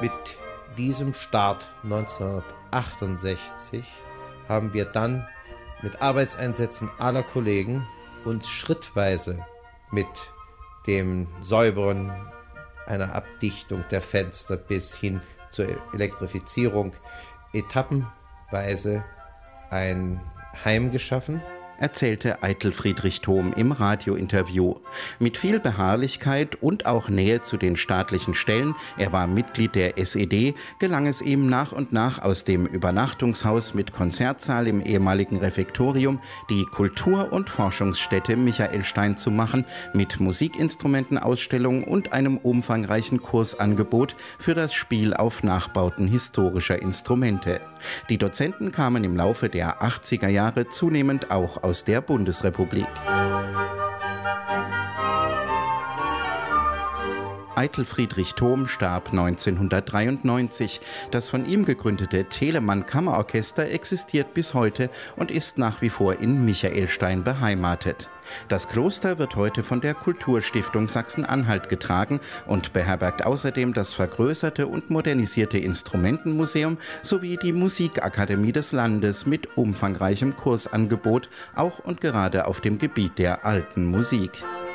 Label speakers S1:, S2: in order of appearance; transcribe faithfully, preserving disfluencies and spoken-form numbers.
S1: mit diesem Start neunzehnhundertachtundsechzig haben wir dann mit Arbeitseinsätzen aller Kollegen uns schrittweise mit dem Säubern einer Abdichtung der Fenster bis hin zur Elektrifizierung etappenweise ein Heim geschaffen,
S2: erzählte Eitel Friedrich Thom im Radiointerview. Mit viel Beharrlichkeit und auch Nähe zu den staatlichen Stellen, er war Mitglied der S E D, gelang es ihm nach und nach aus dem Übernachtungshaus mit Konzertsaal im ehemaligen Refektorium die Kultur- und Forschungsstätte Michaelstein zu machen, mit Musikinstrumentenausstellung und einem umfangreichen Kursangebot für das Spiel auf Nachbauten historischer Instrumente. Die Dozenten kamen im Laufe der achtziger Jahre zunehmend auch aus der Bundesrepublik. Eitel Friedrich Thom starb neunzehnhundertdreiundneunzig. Das von ihm gegründete Telemann Kammerorchester existiert bis heute und ist nach wie vor in Michaelstein beheimatet. Das Kloster wird heute von der Kulturstiftung Sachsen-Anhalt getragen und beherbergt außerdem das vergrößerte und modernisierte Instrumentenmuseum sowie die Musikakademie des Landes mit umfangreichem Kursangebot, auch und gerade auf dem Gebiet der alten Musik.